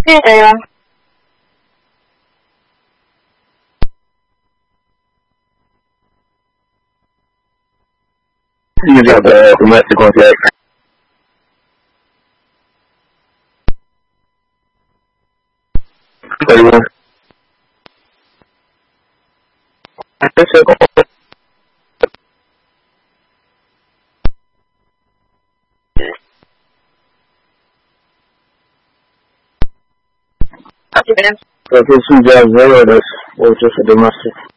Era. Come si considera? Porque se já veio, ou já se demonstra.